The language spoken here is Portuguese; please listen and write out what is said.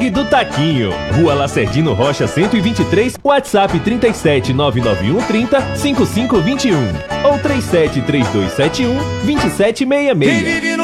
Açougue do Taquinho. Rua Lacerdino Rocha 123, WhatsApp 37 991 30 5521 ou 37 3271 2766.